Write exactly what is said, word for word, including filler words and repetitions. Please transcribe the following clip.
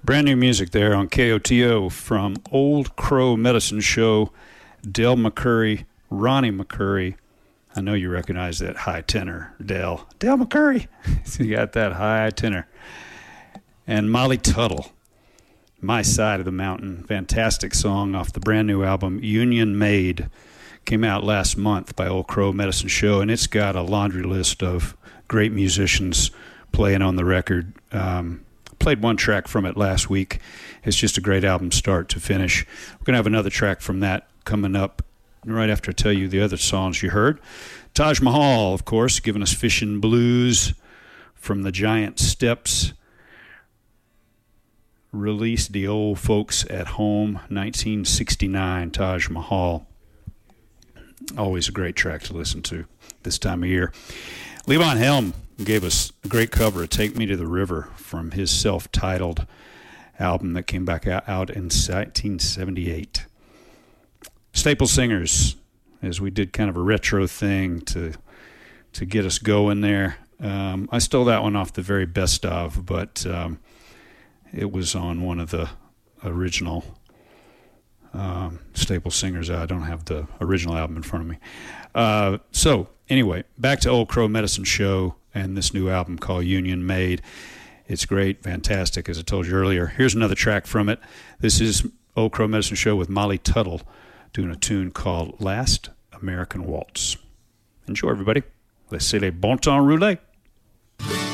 Brand new music there on K O T O from Old Crow Medicine Show, Del McCoury, Ronnie McCoury. I know you recognize that high tenor, Del. Del McCoury. You got that high tenor. And Molly Tuttle, My Side of the Mountain. Fantastic song off the brand new album, Union Made. Came out last month by Old Crow Medicine Show, and it's got a laundry list of great musicians playing on the record. Um, played one track from it last week. It's just a great album start to finish. We're going to have another track from that coming up right after I tell you the other songs you heard. Taj Mahal, of course, giving us Fishin' Blues from the Giant Steps. Released the Old Folks at Home, nineteen sixty-nine, Taj Mahal. Always a great track to listen to this time of year. Levon Helm gave us a great cover of Take Me to the River from his self-titled album that came back out in nineteen seventy-eight. Staple Singers, as we did kind of a retro thing to to get us going there. Um, I stole that one off the very best of, but um, it was on one of the original um, Staple Singers. I don't have the original album in front of me. Uh, so, anyway, back to Old Crow Medicine Show and this new album called Union Made. It's great, fantastic, as I told you earlier. Here's another track from it. This is Old Crow Medicine Show with Molly Tuttle doing a tune called Last American Waltz. Enjoy, everybody. Let's say les bon temps roulés.